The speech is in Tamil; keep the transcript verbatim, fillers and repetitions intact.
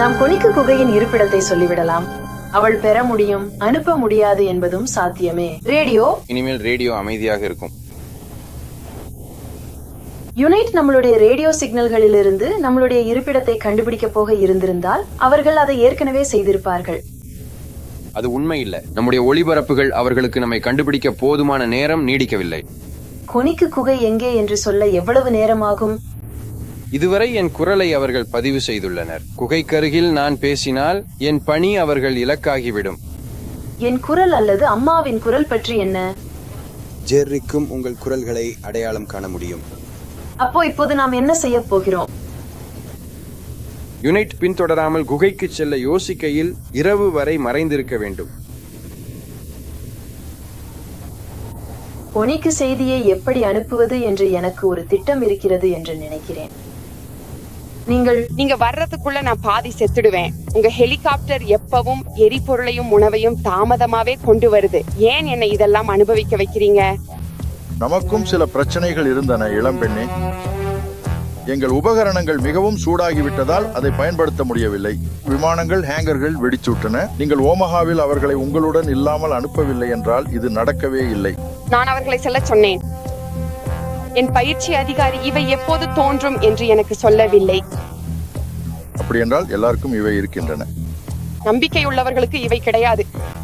நாம் கொனிக்கு குகையின் இருப்பிடத்தை சொல்லிவிடலாம். அவள் பெற முடியும், அனுப்ப முடியாது என்பதும் சாத்தியமே. ரேடியோ இனிமேல் ரேடியோ அமைதியாக இருக்கும். யுனைட் நம்மளுடைய ரேடியோ சிக்னல்களில் இருந்து நம்மளுடைய இருப்பிடத்தை கண்டுபிடிக்க போக இருந்திருந்தால் அவர்கள் அதை ஏற்கனவே செய்திருப்பார்கள். அது உண்மை இல்ல. நம்முடைய ஒளிபரப்புகள் அவர்களுக்கு நம்மை கண்டுபிடிக்க போதுமான நேரம் நீடிக்கவில்லை. கொனிக்கு குகை எங்கே என்று சொல்ல எவ்வளவு நேரமாகும்? இதுவரை என் குரலை அவர்கள் பதிவு செய்துள்ளனர். குகைக்கருகில் நான் பேசினால் என் பணி அவர்கள் இலக்காகிவிடும். என் குரல் அல்லது அம்மாவின் குரல் பற்றி என்ன? ஜெர்ரிக்கும் உங்கள் குரல்களை அடையாளம் காண முடியும். அப்போ இப்போது நாம் என்ன செய்ய போகிறோம்? யுனைட் பின்தொடராமல் குகைக்கு செல்ல யோசிக்கையில் இரவு வரை மறைந்திருக்க வேண்டும். கொனிக்கு செய்தியை எப்படி அனுப்புவது என்று எனக்கு ஒரு திட்டம் இருக்கிறது என்று நினைக்கிறேன். நீங்கள் நீங்க வர்றதுக்குள்ள நான் பாதி செத்துடுவேன். உங்க ஹெலிகாப்டர் எப்பவும் எரிபொருளையும் உணவையும் தாமதமாவே கொண்டு வருது. ஏன் என்னை இதெல்லாம் அனுபவிக்க வைக்கிறீங்க? நமக்கும் சில பிரச்சனைகள் இருந்தன இளம்பெண்ணே. எங்கள் உபகரணங்கள் மிகவும் சூடாகிவிட்டதால் அதை பயன்படுத்த முடியவில்லை. விமானங்கள் ஹேங்கர்கள் வெடிச்சுட்டன. நீங்கள் ஓமஹாவில் அவர்களை உங்களுடன் இல்லாமல் அனுப்பவில்லை என்றால் இது நடக்கவே இல்லை. நான் அவர்களை செல்ல சொன்னேன். என் பயிற்சி அதிகாரி இவை எப்போது தோன்றும் என்று எனக்கு சொல்லவில்லை. அப்படி என்றால் எல்லாருக்கும் இவை இருக்கின்றன. நம்பிக்கை உள்ளவர்களுக்கு இவை கிடையாது.